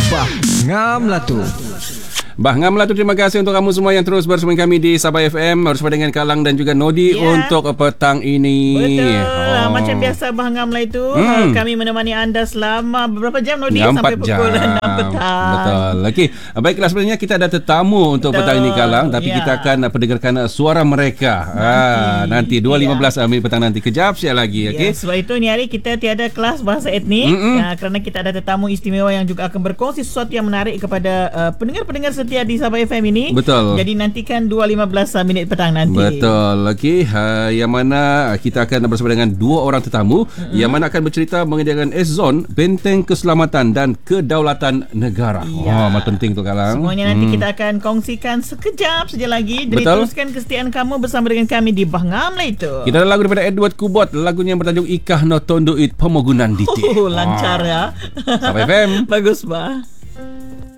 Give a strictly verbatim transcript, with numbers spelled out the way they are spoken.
Bah ngam lah tu. Bah ngam lah tu, terima kasih untuk kamu semua yang terus bersama kami di Sabah F M bersama dengan Kak Lang dan juga Nodi yeah. untuk petang ini. Betul. Oh. Macam biasa Bah ngam lah itu hmm. kami menemani anda selama beberapa jam Nodi sampai pukul enam petang. Betul. Okey. Baiklah, sebenarnya kita ada tetamu untuk Betul. petang ini Kak Lang, tapi yeah. kita akan pendengarkan suara mereka nanti, ah, nanti dua lima belas yeah. ambil petang nanti. Kejap siap lagi. Okey. Yeah, sebab itu ni hari kita tiada kelas bahasa etnik ya, kerana kita ada tetamu istimewa yang juga akan berkongsi sesuatu yang menarik kepada uh, pendengar-pendengar setia di Sabah F M ini. Betul. Jadi nantikan dua lima belas minit petang nanti. Betul. Okey, uh, yang mana kita akan bersama dengan dua orang tetamu mm-hmm. yang mana akan bercerita mengenai S-Zone, benteng keselamatan dan kedaulatan negara. Ya. Oh, amat penting tu Kak Lang. Semuanya nanti hmm. kita akan kongsikan sekejap saja lagi. Jadi Betul. teruskan kesetiaan kamu bersama dengan kami di Bah ngam lah itu. Kita ada lagu daripada Edward Kubot, lagunya yang bertajuk Ikah No Tonduit Pemogunan Diti. Oh, lancar oh. ya. Sabah F M. Bagus bah.